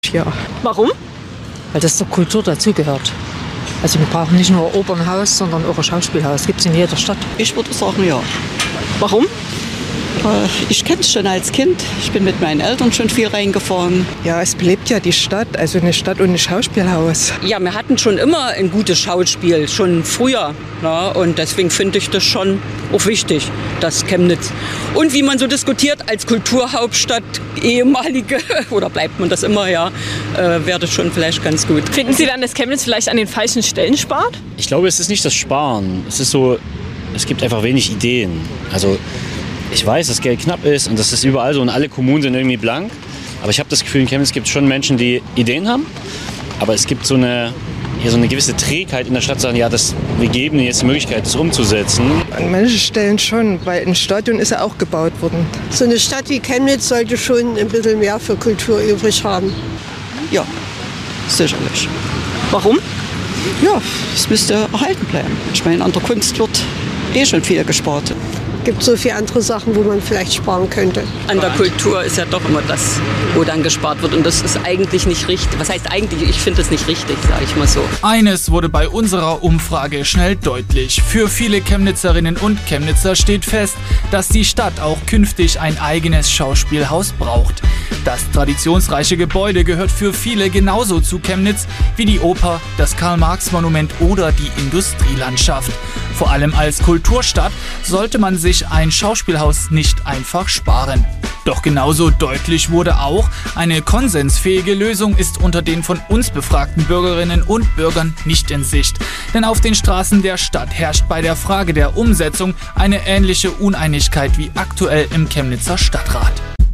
Ja. Warum? Weil das zur Kultur dazugehört. Also wir brauchen nicht nur ein Opernhaus, sondern auch ein Schauspielhaus. Gibt es in jeder Stadt. Ich würde sagen, ja. Warum? Ich kenne es schon als Kind. Ich bin mit meinen Eltern schon viel reingefahren. Ja, es belebt ja die Stadt, also eine Stadt und ein Schauspielhaus. Ja, wir hatten schon immer ein gutes Schauspiel, schon früher. Na, und deswegen finde ich das schon auch wichtig, dass Chemnitz. Und wie man so diskutiert, als Kulturhauptstadt, ehemalige, oder bleibt man das immer, ja, wäre das schon vielleicht ganz gut. Finden Sie dann, dass Chemnitz vielleicht an den falschen Stellen spart? Ich glaube, es ist nicht das Sparen. Es ist so, es gibt einfach wenig Ideen. Also ich weiß, dass Geld knapp ist und das ist überall so und alle Kommunen sind irgendwie blank. Aber ich habe das Gefühl, in Chemnitz gibt es schon Menschen, die Ideen haben. Aber es gibt so eine gewisse Trägheit in der Stadt, sagen, ja, wir geben ihnen jetzt die Möglichkeit, das umzusetzen. An manchen Stellen schon, weil ein Stadion ist ja auch gebaut worden. So eine Stadt wie Chemnitz sollte schon ein bisschen mehr für Kultur übrig haben. Ja, sicherlich. Warum? Ja, es müsste erhalten bleiben. Ich meine, an der Kunst wird schon viel gespart. Es gibt so viele andere Sachen, wo man vielleicht sparen könnte. An der Kultur ist ja doch immer das, wo dann gespart wird. Und das ist eigentlich nicht richtig. Was heißt eigentlich? Ich finde es nicht richtig, sage ich mal so. Eines wurde bei unserer Umfrage schnell deutlich. Für viele Chemnitzerinnen und Chemnitzer steht fest, dass die Stadt auch künftig ein eigenes Schauspielhaus braucht. Das traditionsreiche Gebäude gehört für viele genauso zu Chemnitz wie die Oper, das Karl-Marx-Monument oder die Industrielandschaft. Vor allem als Kulturstadt sollte man sich ein Schauspielhaus nicht einfach sparen. Doch genauso deutlich wurde auch, eine konsensfähige Lösung ist unter den von uns befragten Bürgerinnen und Bürgern nicht in Sicht. Denn auf den Straßen der Stadt herrscht bei der Frage der Umsetzung eine ähnliche Uneinigkeit wie aktuell im Chemnitzer Stadtrat.